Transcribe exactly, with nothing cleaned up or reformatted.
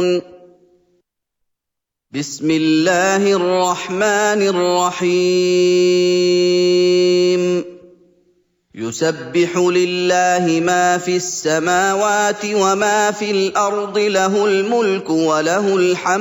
بِسْمِ اللَّهِ الرَّحْمَٰنِ الرَّحِيمِ يُسَبِّحُ لِلَّهِ مَا فِي السَّمَاوَاتِ وَمَا فِي الْأَرْضِ ۖ لَهُ الْمُلْكُ وَلَهُ الْحَمْدُ